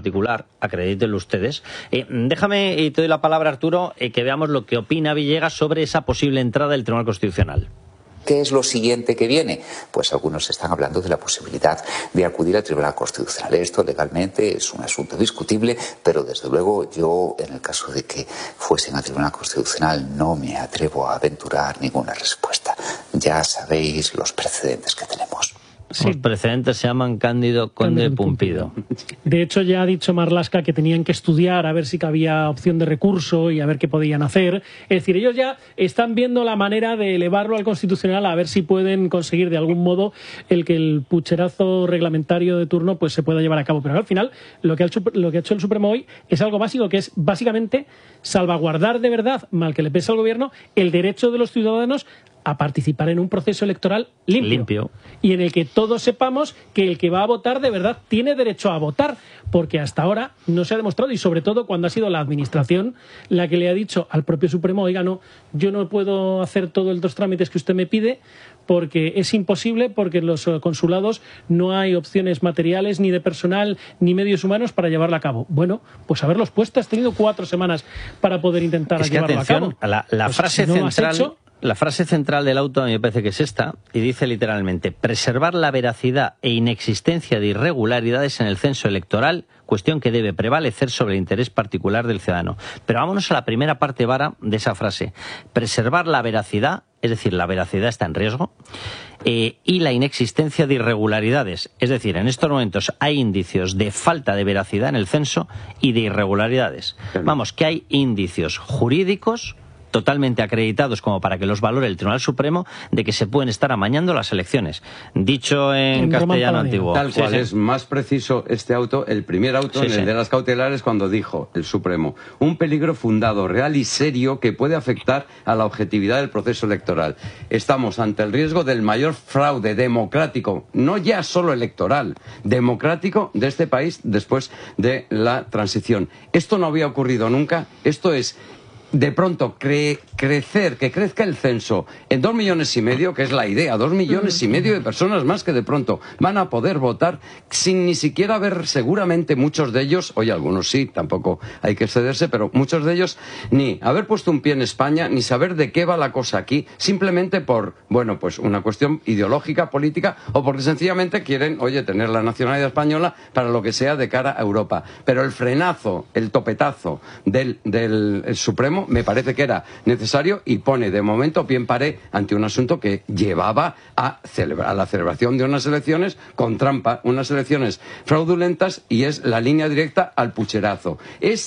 particular, acredítenlo ustedes. Déjame, y te doy la palabra, Arturo, que veamos lo que opina Villegas sobre esa posible entrada del Tribunal Constitucional. ¿Qué es lo siguiente que viene? Pues algunos están hablando de la posibilidad de acudir al Tribunal Constitucional. Esto legalmente es un asunto discutible, pero desde luego yo, en el caso de que fuesen al Tribunal Constitucional, no me atrevo a aventurar ninguna respuesta. Ya sabéis los precedentes que tenemos. Sí. Los precedentes se llaman Cándido Conde Pumpido. De hecho, ya ha dicho Marlaska que tenían que estudiar a ver si cabía opción de recurso y a ver qué podían hacer. Es decir, ellos ya están viendo la manera de elevarlo al Constitucional a ver si pueden conseguir de algún modo el que el pucherazo reglamentario de turno pues se pueda llevar a cabo. Pero al final lo que ha hecho el Supremo hoy es algo básico, que es básicamente salvaguardar de verdad, mal que le pese al gobierno, el derecho de los ciudadanos a participar en un proceso electoral limpio y en el que todos sepamos que el que va a votar de verdad tiene derecho a votar, porque hasta ahora no se ha demostrado, y sobre todo cuando ha sido la administración la que le ha dicho al propio Supremo: oiga, no, yo no puedo hacer todos los trámites que usted me pide porque es imposible, porque en los consulados no hay opciones materiales ni de personal ni medios humanos para llevarla a cabo. Bueno, pues haberlos puesto, has tenido 4 semanas para poder intentar llevarlo a cabo. La pues frase si no central... La frase central del auto a mí me parece que es esta, y dice literalmente: preservar la veracidad e inexistencia de irregularidades en el censo electoral, cuestión que debe prevalecer sobre el interés particular del ciudadano. Pero vámonos a la primera parte, Vara, de esa frase. Preservar la veracidad, es decir, la veracidad está en riesgo, y la inexistencia de irregularidades. Es decir, en estos momentos hay indicios de falta de veracidad en el censo y de irregularidades. Vamos, que hay indicios jurídicos totalmente acreditados como para que los valore el Tribunal Supremo de que se pueden estar amañando las elecciones. Dicho en castellano antiguo. Tal cual, es más preciso este auto, el primer auto, el de las cautelares, cuando dijo el Supremo: un peligro fundado, real y serio que puede afectar a la objetividad del proceso electoral. Estamos ante el riesgo del mayor fraude democrático, no ya solo electoral, democrático de este país después de la transición. Esto no había ocurrido nunca. Esto es de pronto que crezca el censo en 2,5 millones, que es la idea, 2,5 millones de personas más que de pronto van a poder votar sin ni siquiera haber, seguramente muchos de ellos, oye, algunos sí, tampoco hay que excederse, pero muchos de ellos ni haber puesto un pie en España, ni saber de qué va la cosa aquí, simplemente por, bueno, pues una cuestión ideológica, política, o porque sencillamente quieren, oye, tener la nacionalidad española para lo que sea de cara a Europa. Pero el frenazo, el topetazo del Supremo me parece que era necesario y pone de momento pie en pared ante un asunto que llevaba a la celebración de unas elecciones con trampa, unas elecciones fraudulentas, y es la línea directa al pucherazo.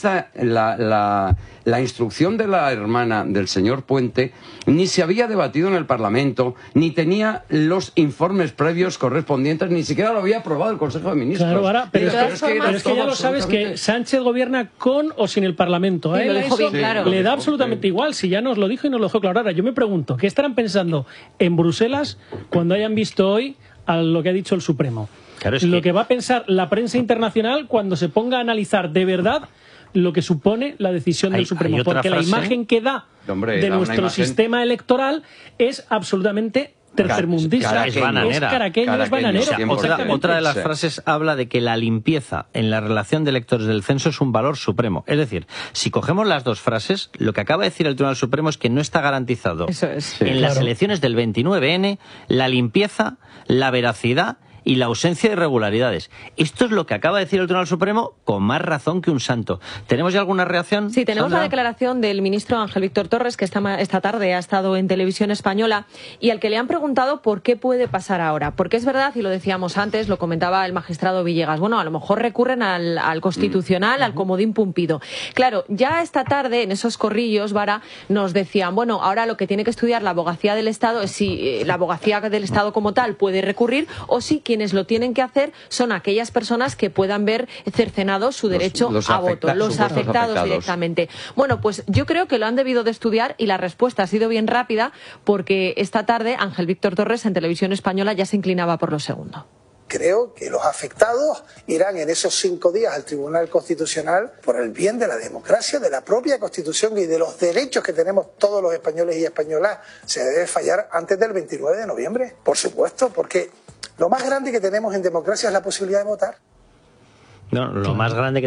La instrucción de la hermana del señor Puente ni se había debatido en el Parlamento, ni tenía los informes previos correspondientes, ni siquiera lo había aprobado el Consejo de Ministros. Claro, ahora, pero es que ya lo sabes, que Sánchez gobierna con o sin el Parlamento. Sí, lo dijo bien claro. Le da absolutamente igual, si ya nos lo dijo y nos lo dejó claro. Ahora, yo me pregunto, ¿qué estarán pensando en Bruselas cuando hayan visto hoy a lo que ha dicho el Supremo? Claro, lo que va a pensar la prensa internacional cuando se ponga a analizar de verdad lo que supone la decisión del Supremo, porque la imagen que da de nuestro sistema electoral es absolutamente tercermundista, es caraqueño, es bananero. Otra de las frases habla de que la limpieza en la relación de electores del censo es un valor supremo. Es decir, si cogemos las dos frases, lo que acaba de decir el Tribunal Supremo es que no está garantizado en las elecciones del 29N la limpieza, la veracidad y la ausencia de irregularidades. Esto es lo que acaba de decir el Tribunal Supremo con más razón que un santo. ¿Tenemos ya alguna reacción? Sí, tenemos Sandra. la declaración del ministro Ángel Víctor Torres, que esta tarde ha estado en Televisión Española, y al que le han preguntado por qué puede pasar ahora. Porque es verdad, y lo decíamos antes, lo comentaba el magistrado Villegas, bueno, a lo mejor recurren al Constitucional, al comodín Pumpido. Claro, ya esta tarde, en esos corrillos, Vara, nos decían, bueno, ahora lo que tiene que estudiar la abogacía del Estado es si la abogacía del Estado como tal puede recurrir, o si quienes lo tienen que hacer son aquellas personas que puedan ver cercenado su derecho a voto, los afectados directamente. Bueno, pues yo creo que lo han debido de estudiar y la respuesta ha sido bien rápida, porque esta tarde Ángel Víctor Torres en Televisión Española ya se inclinaba por lo segundo. Creo que los afectados irán en esos 5 días al Tribunal Constitucional por el bien de la democracia, de la propia Constitución y de los derechos que tenemos todos los españoles y españolas. Se debe fallar antes del 29 de noviembre, por supuesto, porque lo más grande que tenemos en democracia es la posibilidad de votar. No, lo más grande que